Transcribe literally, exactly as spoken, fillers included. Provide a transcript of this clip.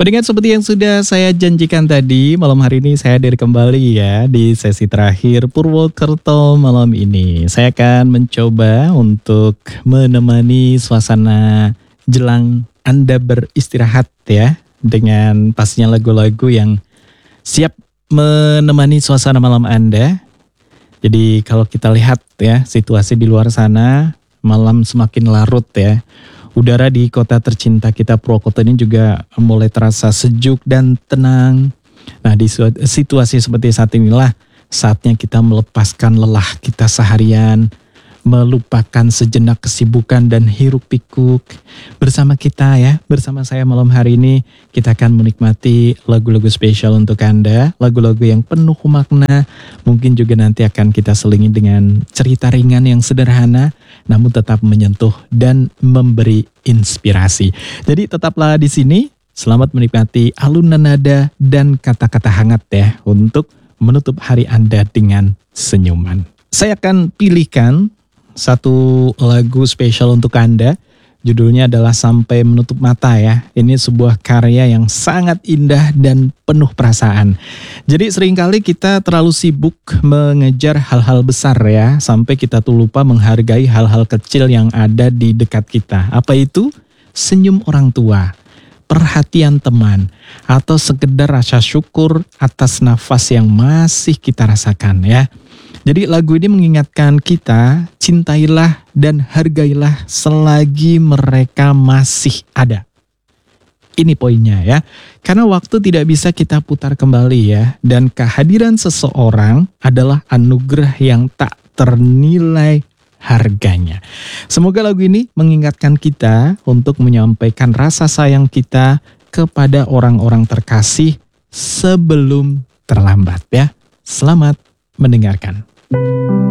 Pendengar, seperti yang sudah saya janjikan tadi, malam hari ini saya hadir kembali ya di sesi terakhir Purwokerto malam ini. Saya akan mencoba untuk menemani suasana jelang Anda beristirahat ya, dengan pastinya lagu-lagu yang siap menemani suasana malam Anda. Jadi kalau kita lihat ya situasi di luar sana, malam semakin larut ya. Udara di kota tercinta kita Purwokerto ini juga mulai terasa sejuk dan tenang. Nah, di situasi seperti saat inilah saatnya kita melepaskan lelah kita seharian, melupakan sejenak kesibukan dan hiruk pikuk. Bersama kita ya, bersama saya malam hari ini kita akan menikmati lagu-lagu spesial untuk Anda, lagu-lagu yang penuh makna. Mungkin juga nanti akan kita selingi dengan cerita ringan yang sederhana, namun tetap menyentuh dan memberi inspirasi. Jadi tetaplah di sini, selamat menikmati alunan nada dan kata-kata hangat ya, untuk menutup hari Anda dengan senyuman. Saya akan pilihkan satu lagu spesial untuk Anda. Judulnya adalah Sampai Menutup Mata ya. Ini sebuah karya yang sangat indah dan penuh perasaan. Jadi seringkali kita terlalu sibuk mengejar hal-hal besar ya, sampai kita tuh lupa menghargai hal-hal kecil yang ada di dekat kita. Apa itu? Senyum orang tua, perhatian teman, atau sekedar rasa syukur atas nafas yang masih kita rasakan ya. Jadi lagu ini mengingatkan kita, cintailah dan hargailah selagi mereka masih ada. Ini poinnya ya. Karena waktu tidak bisa kita putar kembali ya. Dan kehadiran seseorang adalah anugerah yang tak ternilai harganya. Semoga lagu ini mengingatkan kita untuk menyampaikan rasa sayang kita kepada orang-orang terkasih sebelum terlambat ya. Selamat mendengarkan.